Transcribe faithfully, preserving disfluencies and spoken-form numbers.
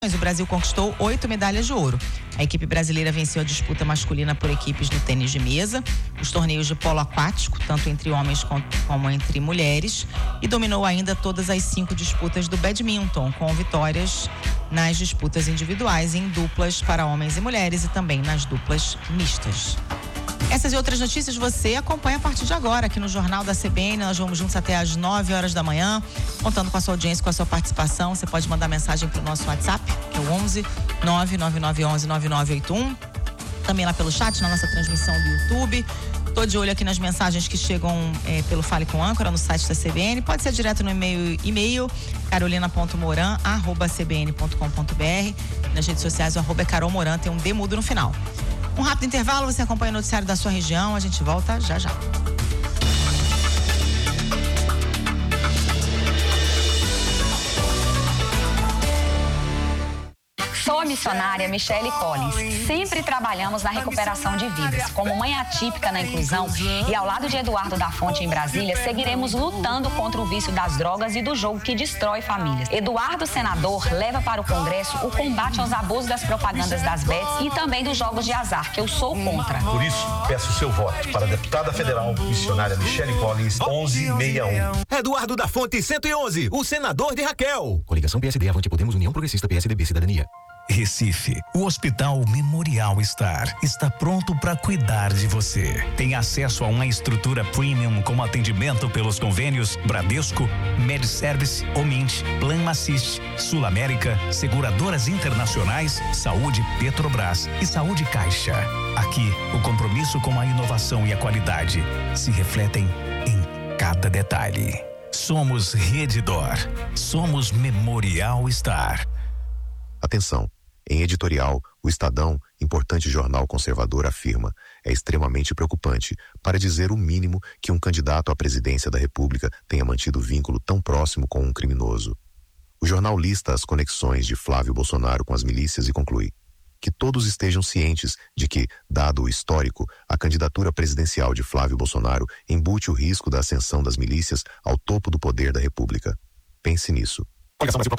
O Brasil conquistou oito medalhas de ouro. A equipe brasileira venceu a disputa masculina por equipes no tênis de mesa, os torneios de polo aquático, tanto entre homens como entre mulheres, e dominou ainda todas as cinco disputas do badminton, com vitórias nas disputas individuais, em duplas para homens e mulheres e também nas duplas mistas. Essas e outras notícias você acompanha a partir de agora aqui no Jornal da C B N. Nós vamos juntos até às nove horas da manhã, contando com a sua audiência, com a sua participação. Você pode mandar mensagem para o nosso WhatsApp, que é o onze nove nove nove um um nove nove oito um. Também lá pelo chat, na nossa transmissão do YouTube. Tô de olho aqui nas mensagens que chegam é, pelo Fale com Âncora no site da C B N. Pode ser direto no e-mail, e-mail carolina ponto moran arroba c b n ponto com ponto b r. Nas redes sociais, o arroba é Carol Moran, tem um D mudo no final. Um rápido intervalo, você acompanha o noticiário da sua região. A gente volta já já. Sou a missionária Michele Collins. Sempre trabalhamos na recuperação de vidas. Como mãe atípica na inclusão e ao lado de Eduardo da Fonte em Brasília, seguiremos lutando contra o vício das drogas e do jogo que destrói famílias. Eduardo, senador, leva para o Congresso o combate aos abusos das propagandas das bets e também dos jogos de azar, que eu sou contra. Por isso, peço o seu voto para a deputada federal missionária Michele Collins, onze sessenta e um. Eduardo da Fonte, cento e onze, o senador de Raquel. Coligação P S D, Avante Podemos, União Progressista, P S D B, Cidadania. Recife, o Hospital Memorial Star está pronto para cuidar de você. Tem acesso a uma estrutura premium com atendimento pelos convênios Bradesco, MedService, Omint, Plan Assist, Sul América, Seguradoras Internacionais, Saúde Petrobras e Saúde Caixa. Aqui, o compromisso com a inovação e a qualidade se refletem em cada detalhe. Somos Redditor. Somos Memorial Star. Atenção, em editorial, o Estadão, importante jornal conservador, afirma: é extremamente preocupante, para dizer o mínimo, que um candidato à presidência da República tenha mantido vínculo tão próximo com um criminoso. O jornal lista as conexões de Flávio Bolsonaro com as milícias e conclui: que todos estejam cientes de que, dado o histórico, a candidatura presidencial de Flávio Bolsonaro embute o risco da ascensão das milícias ao topo do poder da República. Pense nisso.